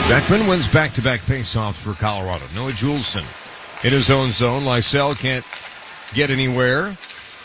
Beckman wins back-to-back faceoffs for Colorado. Noah Juleson in his own zone. Lysell can't get anywhere.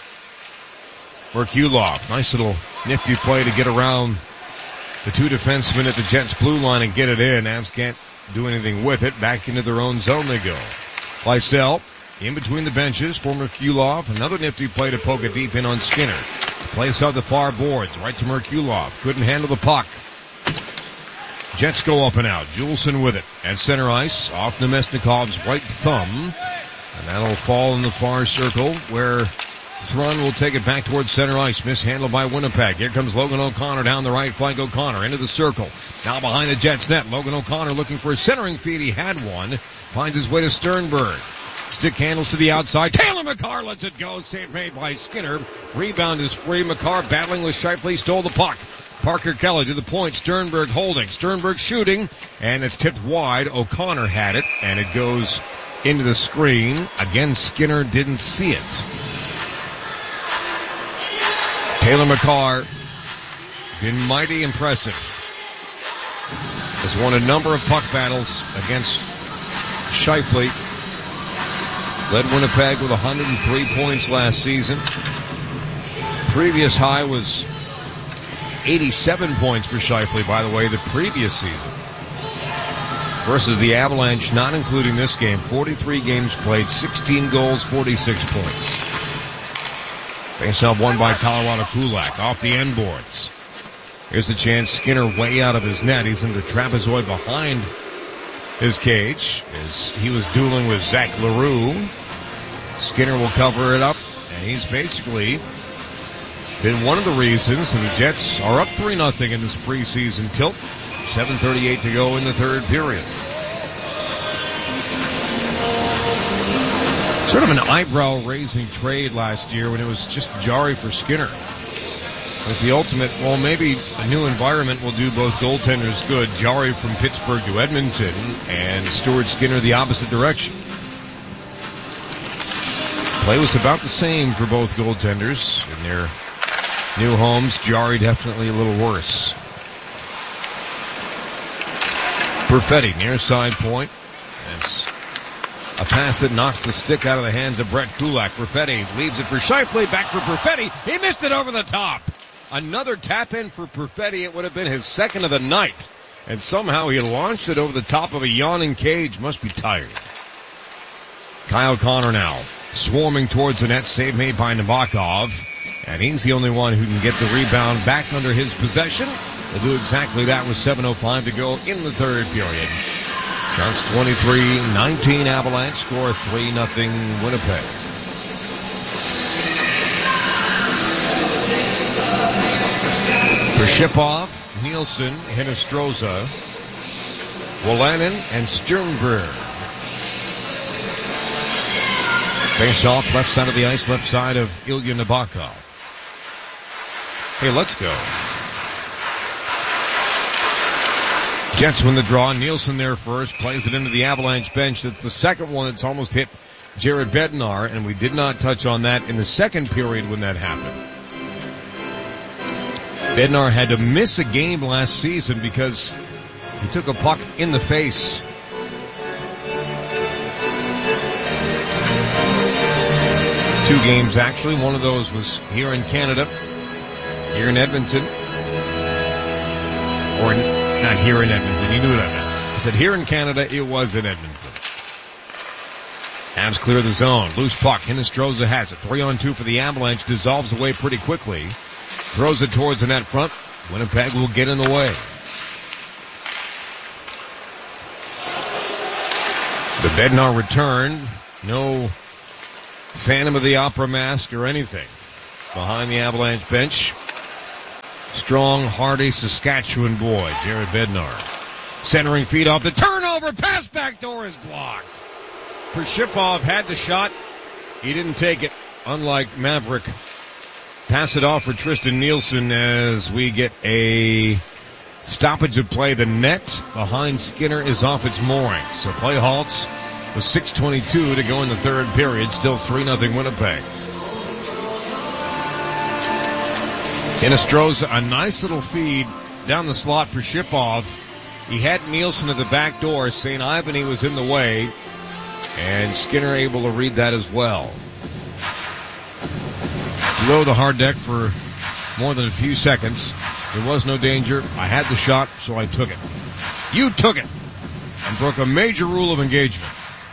Merkulov, nice little nifty play to get around the two defensemen at the Jets' blue line and get it in. Avs can't do anything with it. Back into their own zone they go. Lysell in between the benches for Merkulov. Another nifty play to poke it deep in on Skinner. Plays out the far boards, right to Merkulov. Couldn't handle the puck. Jets go up and out. Juleson with it at center ice, off Nemesnikov's right thumb. And that'll fall in the far circle where Thrun will take it back towards center ice. Mishandled by Winnipeg. Here comes Logan O'Connor down the right flank. O'Connor into the circle. Now behind the Jets net. Logan O'Connor looking for a centering feed. He had one. Finds his way to Sternberg. Stick handles to the outside. Taylor McCarr lets it go. Save made by Skinner. Rebound is free. McCarr battling with Scheifele. Stole the puck. Parker Kelly to the point. Sternberg holding. Sternberg shooting. And it's tipped wide. O'Connor had it. And it goes into the screen. Again, Skinner didn't see it. Taylor McCarr, been mighty impressive. Has won a number of puck battles against Scheifele. Led Winnipeg with 103 points last season. Previous high was 87 points for Scheifele, by the way, the previous season. Versus the Avalanche, not including this game. 43 games played, 16 goals, 46 points. Faceoff won by Colorado. Kulak off the end boards. Here's a chance. Skinner way out of his net. He's in the trapezoid behind his cage as he was dueling with Zach LaRue. Skinner will cover it up, and he's basically been one of the reasons that the Jets are up 3-0 in this preseason tilt. 7:38 to go in the third period. Sort of an eyebrow-raising trade last year when it was just Jarry for Skinner. It was the ultimate, well, maybe a new environment will do both goaltenders good. Jarry from Pittsburgh to Edmonton and Stuart Skinner the opposite direction. Play was about the same for both goaltenders in their new homes. Jarry definitely a little worse. Perfetti near side point. That's a pass that knocks the stick out of the hands of Brett Kulak. Perfetti leaves it for Scheifele. Back for Perfetti. He missed it over the top. Another tap in for Perfetti. It would have been his second of the night. And somehow he launched it over the top of a yawning cage. Must be tired. Kyle Connor now swarming towards the net. Save made by Nabokov. And he's the only one who can get the rebound back under his possession. He'll do exactly that with 7:05 to go in the third period. Counts 23-19 Avalanche, score 3-0 Winnipeg. For Shipov, Nielsen, Hinostroza, Wolanin, and Sternberg. Face off, left side of the ice, left side of Ilya Nabokov. Hey, let's go. Jets win the draw. Nielsen there first, plays it into the Avalanche bench. That's the second one that's almost hit Jared Bednar, and we did not touch on that in the second period when that happened. Bednar had to miss a game last season because he took a puck in the face. Two games, actually. One of those was here in Canada, here in Edmonton. Or not here in Edmonton. You knew that. I said here in Canada, it was in Edmonton. Avs clear the zone. Loose puck. Hinostroza has it. 3-on-2 for the Avalanche. Dissolves away pretty quickly. Throws it towards the net front. Winnipeg will get in the way. The Bednar return. No Phantom of the Opera mask or anything behind the Avalanche bench. Strong, hardy Saskatchewan boy, Jared Bednar. Centering feed off the turnover. Pass back door is blocked. Shipov had the shot. He didn't take it, unlike Maverick. Pass it off for Tristan Nielsen as we get a stoppage of play. The net behind Skinner is off its moorings. So play halts with 6:22 to go in the third period. Still 3-0 Winnipeg. Hinostroza, a nice little feed down the slot for Shipov. He had Nielsen at the back door. St. Ivany was in the way, and Skinner able to read that as well. Below the hard deck for more than a few seconds. There was no danger. I had the shot, so I took it. You took it and broke a major rule of engagement.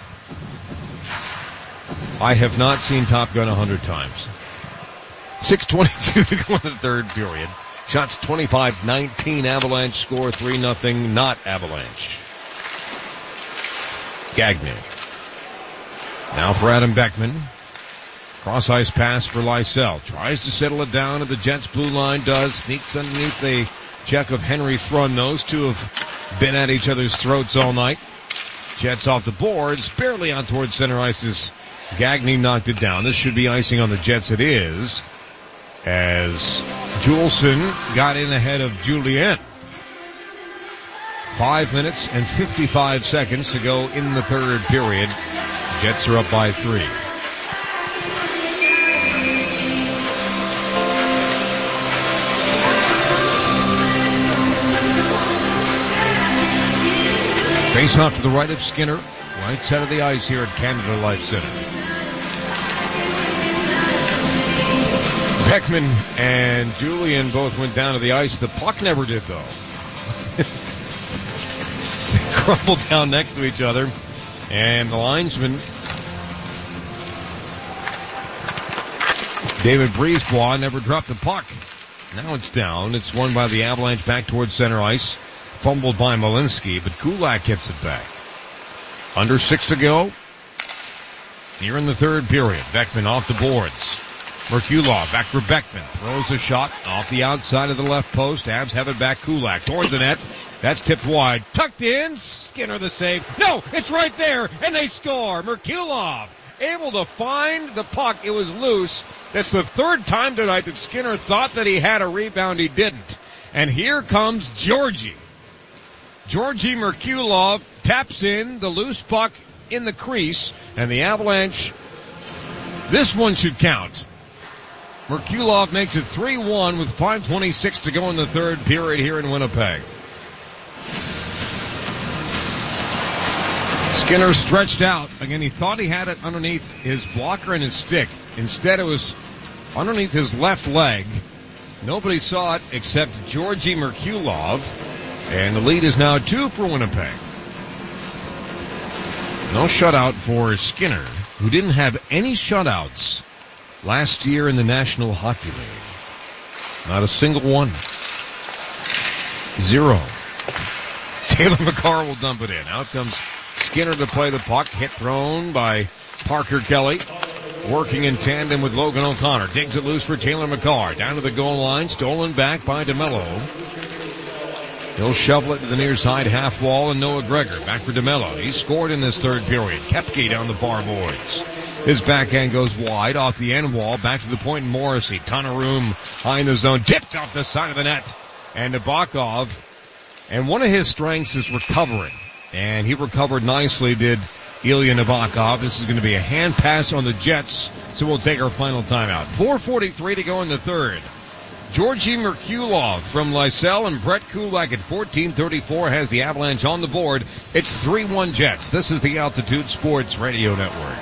I have not seen Top Gun 100 times. 6:22 to go in the third period. Shots 25-19. Avalanche score 3-0. Not Avalanche. Gagné. Now for Adam Beckman. Cross ice pass for Lysell. Tries to settle it down at the Jets blue line. Does. Sneaks underneath the check of Henry Thrun. Those two have been at each other's throats all night. Jets off the boards. Barely on towards center ice. Gagné knocked it down. This should be icing on the Jets. It is. As Juleson got in ahead of Julien. 5 minutes and 55 seconds to go in the third period. Jets are up by 3. Face off to the right of Skinner. Right side of the ice here at Canada Life Center. Beckman and Julien both went down to the ice. The puck never did, though. They crumbled down next to each other. And the linesman, David Brisebois, never dropped the puck. Now it's down. It's won by the Avalanche back towards center ice. Fumbled by Malinsky, but Kulak gets it back. Under 6 to go. Here in the third period. Beckman off the boards. Merkulov back for Beckman. Throws a shot off the outside of the left post. Avs have it back. Kulak towards the net. That's tipped wide. Tucked in. Skinner the save. No, it's right there. And they score. Merkulov able to find the puck. It was loose. That's the third time tonight that Skinner thought that he had a rebound. He didn't. And here comes Georgie. Georgie Merkulov taps in the loose puck in the crease, and the Avalanche, this one should count. Merkulov makes it 3-1 with 5:26 to go in the third period here in Winnipeg. Skinner stretched out. Again, he thought he had it underneath his blocker and his stick. Instead, it was underneath his left leg. Nobody saw it except Georgie Merkulov. And the lead is now 2 for Winnipeg. No shutout for Skinner, who didn't have any shutouts last year in the National Hockey League. Not a single one. 0. Taylor McCarr will dump it in. Out comes Skinner to play the puck. Hit thrown by Parker Kelly. Working in tandem with Logan O'Connor. Digs it loose for Taylor McCarr. Down to the goal line. Stolen back by DeMello. He'll shovel it to the near side half wall, and Noah Gregor back for DeMello. He scored in this third period. Kepke down the bar boards. His backhand goes wide off the end wall, back to the point in Morrissey. Ton of room high in the zone. Tipped off the side of the net. And Nabokov. And one of his strengths is recovering. And he recovered nicely, did Ilya Nabokov. This is going to be a hand pass on the Jets, so we'll take our final timeout. 4:43 to go in the third. Georgie Merkulov from Lysell and Brett Kulak at 14:34 has the Avalanche on the board. It's 3-1 Jets. This is the Altitude Sports Radio Network.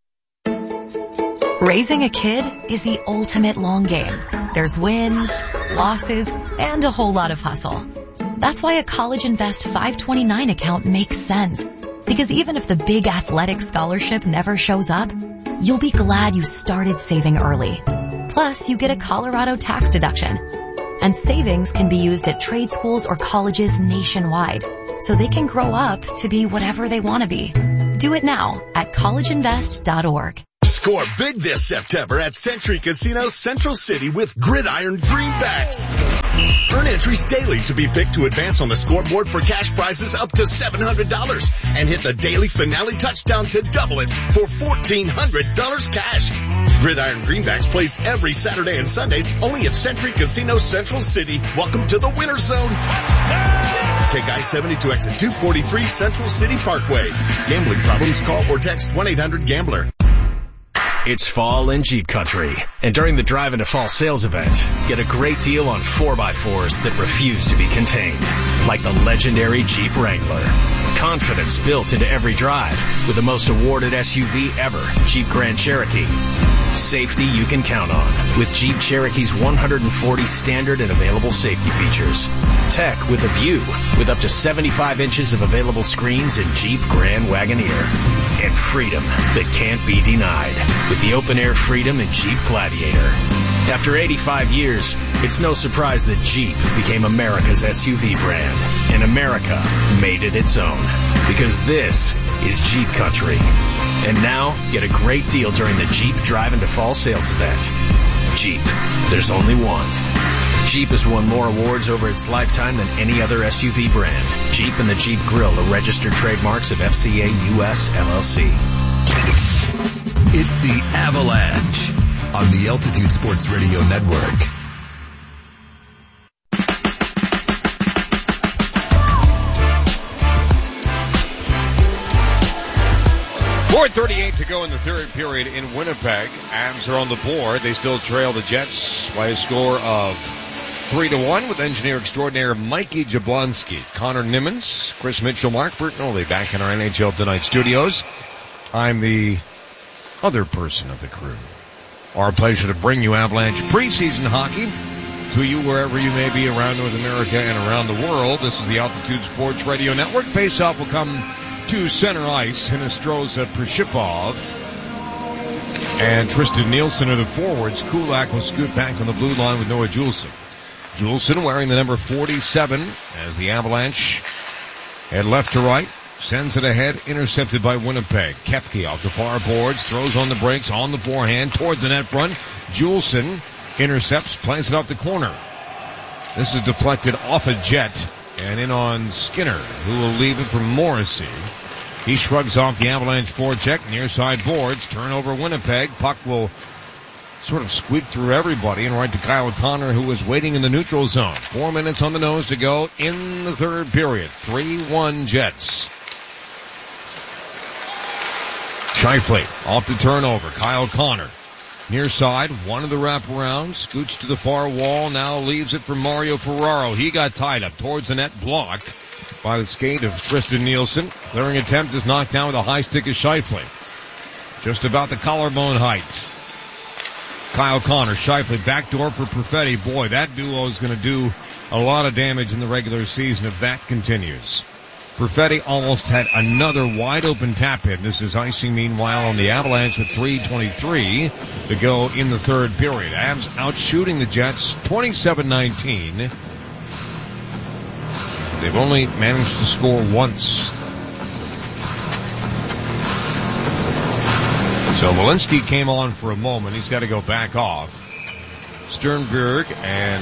Raising a kid is the ultimate long game. There's wins, losses, and a whole lot of hustle. That's why a College Invest 529 account makes sense. Because even if the big athletic scholarship never shows up, you'll be glad you started saving early. Plus, you get a Colorado tax deduction. And savings can be used at trade schools or colleges nationwide, so they can grow up to be whatever they want to be. Do it now at collegeinvest.org. Score big this September at Century Casino Central City with Gridiron Greenbacks. Earn entries daily to be picked to advance on the scoreboard for cash prizes up to $700 and hit the daily finale touchdown to double it for $1,400 cash. Gridiron Greenbacks plays every Saturday and Sunday only at Century Casino Central City. Welcome to the winner zone. Take I-70 to exit 243 Central City Parkway. Gambling problems? Call or text 1-800-GAMBLER. It's fall in Jeep country, and during the Drive into Fall sales event, get a great deal on 4x4s that refuse to be contained, like the legendary Jeep Wrangler. Confidence built into every drive with the most awarded SUV ever, Jeep Grand Cherokee. Safety you can count on with Jeep Cherokee's 140 standard and available safety features. Tech with a view with up to 75 inches of available screens in Jeep Grand Wagoneer. And freedom that can't be denied with the open-air Freedom and Jeep Gladiator. After 85 years, it's no surprise that Jeep became America's SUV brand, and America made it its own. Because this is Jeep country. And now, get a great deal during the Jeep Drive into Fall sales event. Jeep, there's only one. Jeep has won more awards over its lifetime than any other SUV brand. Jeep and the Jeep Grill are registered trademarks of FCA US LLC. It's the Avalanche on the Altitude Sports Radio Network. .438 to go in the third period in Winnipeg. Avs are on the board. They still trail the Jets by a score of 3-1 with engineer extraordinaire Mikey Jablonski, Connor Nimmons, Chris Mitchell, Mark Bertinoli back in our NHL Tonight studios. I'm the other person of the crew. Our pleasure to bring you Avalanche preseason hockey to you wherever you may be around North America and around the world. This is the Altitude Sports Radio Network. Face-off will come to center ice. Hinostroza, Prishipov, and Tristan Nielsen are the forwards. Kulak will scoot back on the blue line with Noah Juulsen. Juulsen wearing the number 47 as the Avalanche head left to right. Sends it ahead, intercepted by Winnipeg. Koepke off the far boards, throws on the brakes, on the forehand, towards the net front. Juulsen intercepts, plays it off the corner. This is deflected off a jet and in on Skinner, who will leave it for Morrissey. He shrugs off the Avalanche forecheck, near side boards, turnover Winnipeg. Puck will sort of squeak through everybody and right to Kyle Connor, who was waiting in the neutral zone. 4 minutes on the nose to go in the third period. 3-1 Jets. Scheifele off the turnover. Kyle Connor near side, one of the wraparounds, scoots to the far wall, now leaves it for Mario Ferraro. He got tied up towards the net, blocked by the skate of Tristan Nielsen. Clearing attempt is knocked down with a high stick of Scheifele. Just about the collarbone height. Kyle Connor, Scheifele, backdoor for Perfetti. Boy, that duo is going to do a lot of damage in the regular season if that continues. Perfetti almost had another wide-open tap-in. This is icing, meanwhile, on the Avalanche with 3:23 to go in the third period. Avs outshooting the Jets 27-19. They've only managed to score once. So Malinsky came on for a moment. He's got to go back off. Sternberg and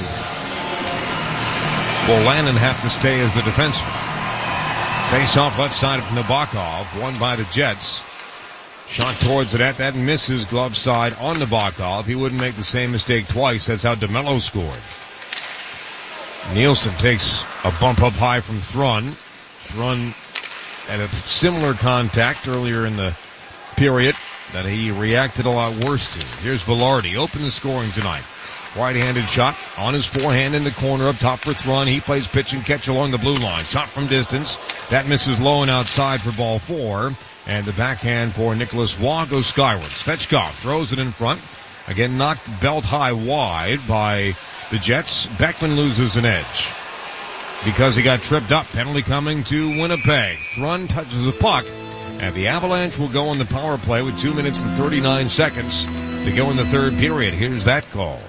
Bolanin have to stay as the defenseman. Face off left side of Nabokov, won by the Jets. Shot towards the net, that misses glove side on Nabokov. He wouldn't make the same mistake twice. That's how DeMello scored. Nielsen takes a bump up high from Thrun. Thrun had a similar contact earlier in the period that he reacted a lot worse to. Here's Velarde, open the scoring tonight. Right-handed shot on his forehand in the corner up top for Thrun. He plays pitch and catch along the blue line. Shot from distance. That misses low and outside for ball 4. And the backhand for Nicholas Waugh goes skyward. Svechkov throws it in front. Again, knocked belt high wide by the Jets. Beckman loses an edge because he got tripped up. Penalty coming to Winnipeg. Thrun touches the puck. And the Avalanche will go on the power play with 2 minutes and 39 seconds to go in the third period. Here's that call.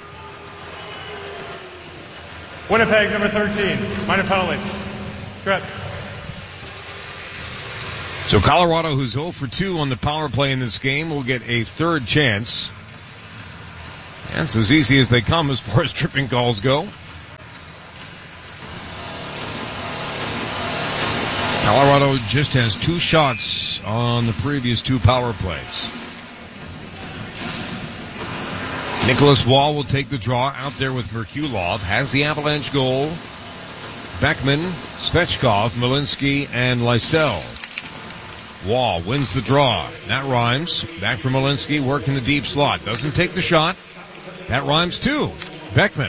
Winnipeg, number 13, minor penalty. Correct. So Colorado, who's 0 for 2 on the power play in this game, will get a third chance. And it's as easy as they come as far as tripping calls go. Colorado just has 2 shots on the previous 2 power plays. Nicholas Waugh will take the draw out there with Merkulov. Has the Avalanche goal. Beckman, Svechkov, Malinsky, and Lysell. Wall wins the draw. That rhymes. Back for Malinsky, working the deep slot. Doesn't take the shot. That rhymes too. Beckman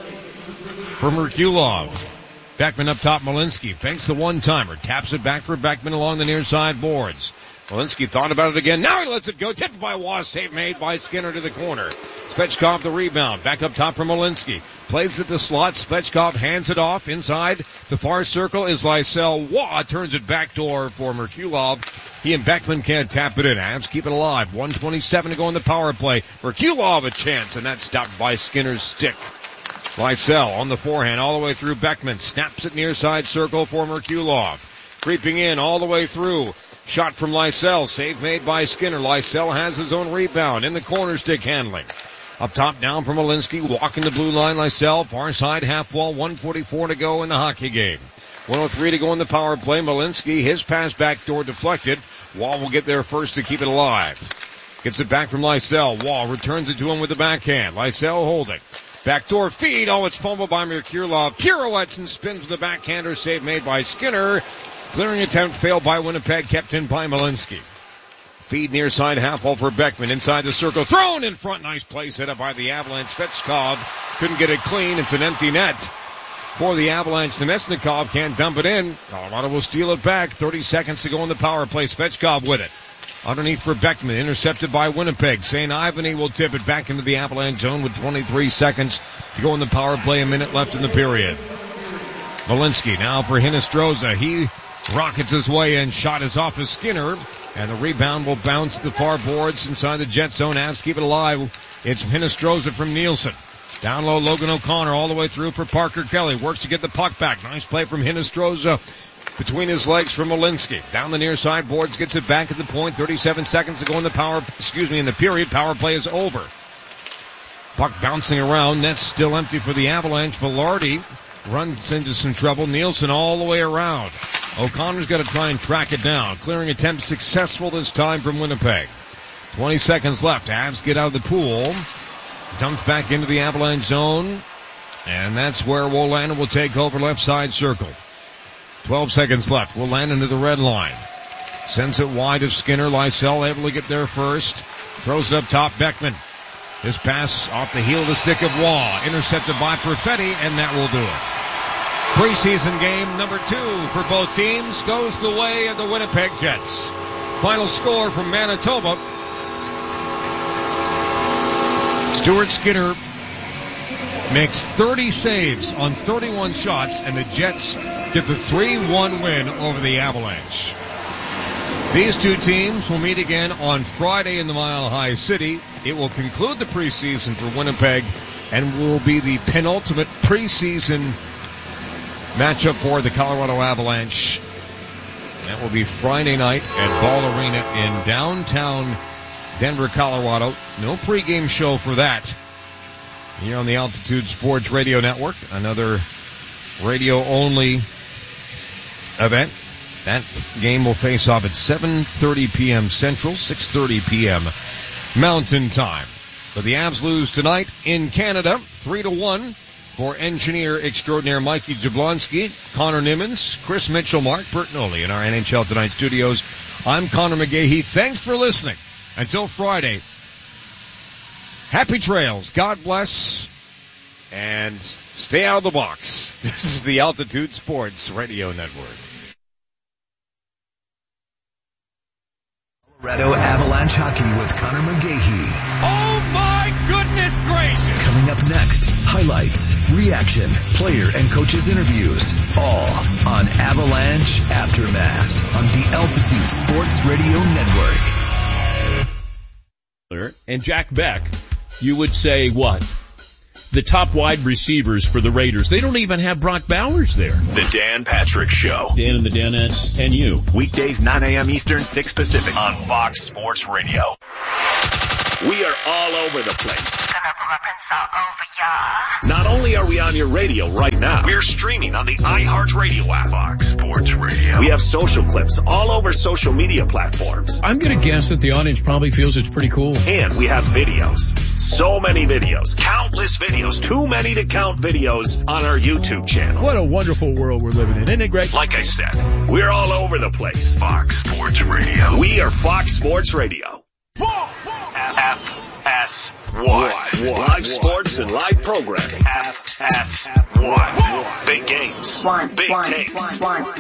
for Merkulov. Beckman up top, Malinsky fakes the one-timer. Taps it back for Beckman along the near side boards. Malinsky thought about it again. Now he lets it go. Tipped by Wass. Save made by Skinner to the corner. Svechkov the rebound. Back up top for Malinsky. Plays at the slot. Svechkov hands it off. Inside the far circle is Lysell. Waugh turns it backdoor for Merkulov. He and Beckman can't tap it in. Avs keep it alive. 1:27 to go in the power play. Merkulov a chance, and that's stopped by Skinner's stick. Lysell on the forehand all the way through Beckman. Snaps it near side circle for Merkulov. Creeping in all the way through. Shot from Lysell. Save made by Skinner. Lysell has his own rebound in the corner stick handling. Up top down from Malinsky. Walking the blue line. Lysell. Far side half wall. 1:44 to go in the hockey game. 1:03 to go in the power play. Malinsky. His pass backdoor deflected. Wall will get there first to keep it alive. Gets it back from Lysell. Wall returns it to him with the backhand. Lysell holding. Backdoor feed. Oh, it's fumbled by Merkulov. Pirouettes and spins with the backhander. Save made by Skinner. Clearing attempt failed by Winnipeg, kept in by Malinsky. Feed near side half wall for Beckman. Inside the circle. Thrown in front. Nice play set up by the Avalanche. Svechkov couldn't get it clean. It's an empty net for the Avalanche. Nemesnikov can't dump it in. Colorado will steal it back. 30 seconds to go in the power play. Svechkov with it. Underneath for Beckman. Intercepted by Winnipeg. St. Ivany will tip it back into the Avalanche zone with 23 seconds to go in the power play. A minute left in the period. Malinsky now for Hinostroza. He rockets his way in. Shot is off of Skinner. And the rebound will bounce to the far boards inside the Jet zone. Avs keep it alive. It's Hinostroza from Nielsen. Down low, Logan O'Connor all the way through for Parker Kelly. Works to get the puck back. Nice play from Hinostroza. Between his legs for Malinsky. Down the near side boards, gets it back at the point. 37 seconds to go in the period. Power play is over. Puck bouncing around. Net's still empty for the Avalanche. Velarde runs into some trouble. Nielsen all the way around. O'Connor's got to try and track it down. Clearing attempt successful this time from Winnipeg. 20 seconds left. Avs get out of the pool. Dumped back into the Avalanche zone. And that's where Wolander will take over left side circle. 12 seconds left. Wolander into the red line. Sends it wide of Skinner. Lysell able to get there first. Throws it up top. Beckman. His pass off the heel of the stick of Waugh. Intercepted by Perfetti, and that will do it. Preseason game number 2 for both teams goes the way of the Winnipeg Jets. Final score from Manitoba. Stuart Skinner makes 30 saves on 31 shots, and the Jets get the 3-1 win over the Avalanche. These two teams will meet again on Friday in the Mile High City. It will conclude the preseason for Winnipeg and will be the penultimate preseason matchup for the Colorado Avalanche. That will be Friday night at Ball Arena in downtown Denver, Colorado. No pregame show for that. Here on the Altitude Sports Radio Network, another radio-only event. That game will face off at 7:30 p.m. Central, 6:30 p.m. Mountain Time. But the Avs lose tonight in Canada, 3-1 for engineer extraordinaire Mikey Jablonski, Connor Nimmons, Chris Mitchell, Mark Bertnoli in our NHL Tonight studios. I'm Connor McGahey. Thanks for listening. Until Friday, happy trails, God bless, and stay out of the box. This is the Altitude Sports Radio Network. Colorado Avalanche Hockey with Connor McGahey. Oh my goodness gracious! Coming up next, highlights, reaction, player and coaches interviews, all on Avalanche Aftermath on the Altitude Sports Radio Network. And Jack Beck, you would say what? The top wide receivers for the Raiders. They don't even have Brock Bowers there. The Dan Patrick Show. Dan and the Danettes and you. Weekdays 9 a.m. Eastern, 6 Pacific on Fox Sports Radio. We are all over the place. weapons all over ya. Not only are we on your radio right now, we're streaming on the iHeartRadio app. Fox Sports Radio. We have social clips all over social media platforms. I'm going to guess that the audience probably feels it's pretty cool. And we have videos. So many videos. Countless videos. Too many to count videos on our YouTube channel. What a wonderful world we're living in. Isn't it great? Like I said, we're all over the place. Fox Sports Radio. We are Fox Sports Radio. FS1. Live sports and live programming. FS1. Big games. Big takes.